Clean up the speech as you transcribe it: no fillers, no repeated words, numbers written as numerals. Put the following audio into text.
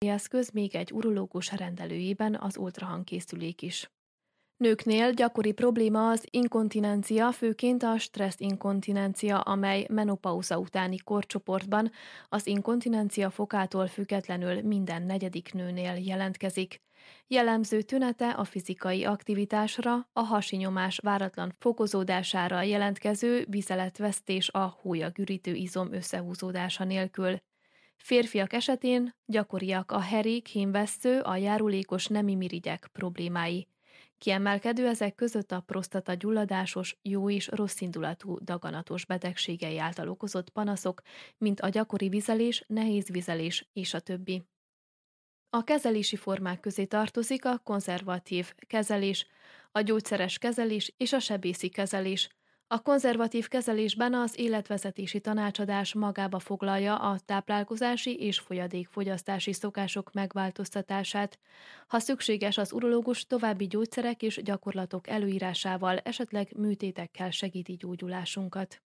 eszköz még egy urológus rendelőjében az ultrahangkészülék is. Nőknél gyakori probléma az inkontinencia, főként a stressz inkontinencia, amely menopauza utáni korcsoportban az inkontinencia fokától függetlenül minden negyedik nőnél jelentkezik. Jellemző tünete a fizikai aktivitásra, a hasi nyomás váratlan fokozódására jelentkező vizeletvesztés a hólyagürítő izom összehúzódása nélkül. Férfiak esetén gyakoriak a herék, hímvessző, a járulékos nemi mirigyek problémái. Kiemelkedő ezek között a prostata gyulladásos, jó és rosszindulatú daganatos betegségei által okozott panaszok, mint a gyakori vizelés, nehéz vizelés és a többi. A kezelési formák közé tartozik a konzervatív kezelés, a gyógyszeres kezelés és a sebészi kezelés. A konzervatív kezelésben az életvezetési tanácsadás magába foglalja a táplálkozási és folyadékfogyasztási szokások megváltoztatását. Ha szükséges, az urológus további gyógyszerek és gyakorlatok előírásával, esetleg műtétekkel segíti gyógyulásunkat.